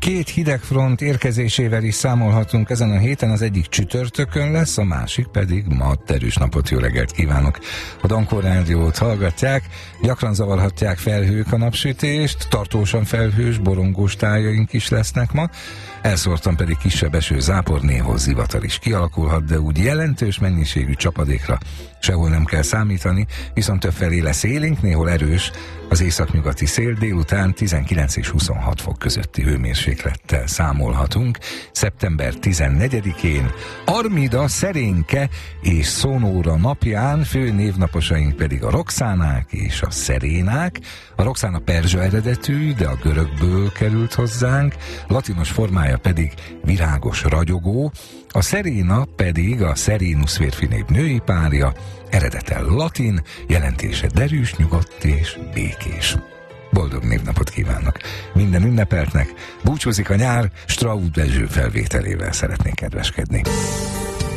Két hidegfront érkezésével is számolhatunk ezen a héten, az egyik csütörtökön lesz, a másik pedig ma. Erős napot, jó reggelt kívánok! A Dankor Rádiót hallgatják, gyakran zavarhatják felhők a napsütést, tartósan felhős, borongós tájaink is lesznek ma, elszórtan pedig kisebb eső, zápor, néhol zivatar is kialakulhat, de úgy jelentős mennyiségű csapadékra sehol nem kell számítani, viszont többfelé lesz élénk, néhol erős az északnyugati szél, délután 19 és 26 fok közötti hőmérséklettel számolhatunk. Szeptember 14-én Armida, Szerénke és Sonóra napján, fő névnaposaink pedig a Roxánák és a Szerénák. A Roxána perzsa eredetű, de a görögből került hozzánk, latinos formája pedig virágos ragyogó, a Szeréna pedig a Serenus férfinév női párja, eredeten latin, jelentése derűs, nyugodt és békés. Boldog névnapot kívánok minden ünnepeltnek, búcsúzik a nyár, Straub Dezső felvételével szeretnék kedveskedni.